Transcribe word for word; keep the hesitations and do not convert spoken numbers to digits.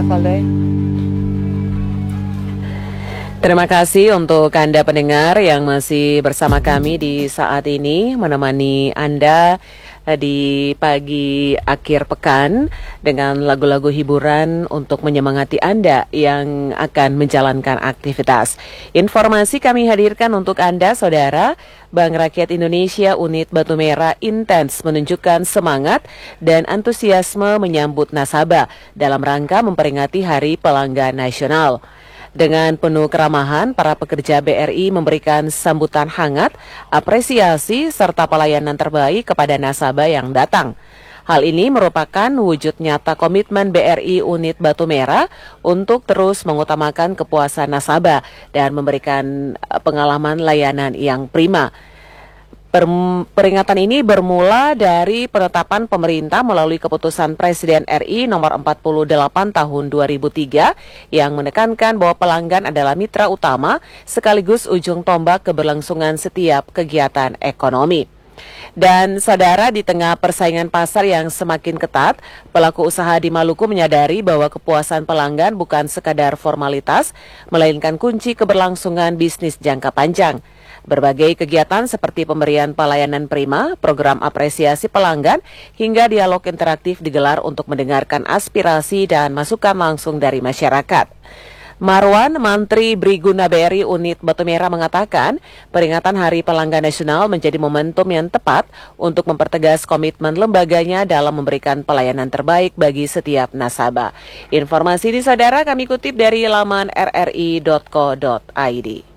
Valdoy. Terima kasih untuk Anda pendengar yang masih bersama kami di saat ini, menemani Anda di pagi akhir pekan dengan lagu-lagu hiburan untuk menyemangati Anda yang akan menjalankan aktivitas. Informasi kami hadirkan untuk Anda, Saudara. Bank Rakyat Indonesia Unit Batu Merah intens menunjukkan semangat dan antusiasme menyambut nasabah dalam rangka memperingati Hari Pelanggan Nasional. Dengan penuh keramahan, para pekerja B R I memberikan sambutan hangat, apresiasi, serta pelayanan terbaik kepada nasabah yang datang. Hal ini merupakan wujud nyata komitmen B R I Unit Batu Merah untuk terus mengutamakan kepuasan nasabah dan memberikan pengalaman layanan yang prima. Peringatan ini bermula dari penetapan pemerintah melalui keputusan Presiden R I nomor empat puluh delapan tahun dua ribu tiga yang menekankan bahwa pelanggan adalah mitra utama sekaligus ujung tombak keberlangsungan setiap kegiatan ekonomi. Dan saudara, di tengah persaingan pasar yang semakin ketat, pelaku usaha di Maluku menyadari bahwa kepuasan pelanggan bukan sekadar formalitas, melainkan kunci keberlangsungan bisnis jangka panjang. Berbagai kegiatan seperti pemberian pelayanan prima, program apresiasi pelanggan, hingga dialog interaktif digelar untuk mendengarkan aspirasi dan masukan langsung dari masyarakat. Marwan, Mantri Briguna B R I Unit Batu Merah mengatakan, peringatan Hari Pelanggan Nasional menjadi momentum yang tepat untuk mempertegas komitmen lembaganya dalam memberikan pelayanan terbaik bagi setiap nasabah. Informasi ini, saudara, kami kutip dari laman r r i dot co dot i d.